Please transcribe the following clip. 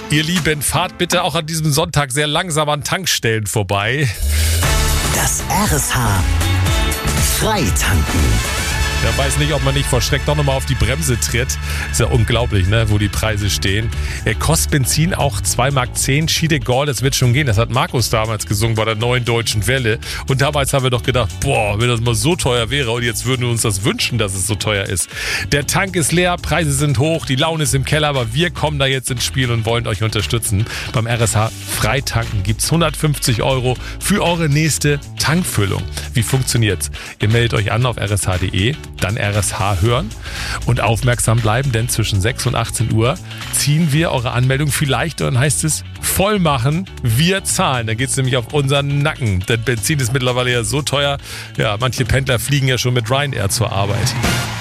Ihr Lieben, fahrt bitte auch an diesem Sonntag sehr langsam an Tankstellen vorbei. Das RSH Freitanken. Der weiß nicht, ob man nicht vor Schreck doch nochmal auf die Bremse tritt. Ist ja unglaublich, ne, wo die Preise stehen. Kostet Benzin auch 2,10 Mark. Schiedegol, das wird schon gehen. Das hat Markus damals gesungen bei der Neuen Deutschen Welle. Und damals haben wir doch gedacht, boah, wenn das mal so teuer wäre. Und jetzt würden wir uns das wünschen, dass es so teuer ist. Der Tank ist leer, Preise sind hoch, die Laune ist im Keller. Aber wir kommen da jetzt ins Spiel und wollen euch unterstützen. Beim RSH Freitanken gibt es 150 € für eure nächste Tankfüllung. Wie funktioniert's? Ihr meldet euch an auf rsh.de, dann RSH hören und aufmerksam bleiben, denn zwischen 6 und 18 Uhr ziehen wir eure Anmeldung vielleicht und dann heißt es voll machen, wir zahlen. Dann geht es nämlich auf unseren Nacken, denn Benzin ist mittlerweile ja so teuer, ja, manche Pendler fliegen ja schon mit Ryanair zur Arbeit.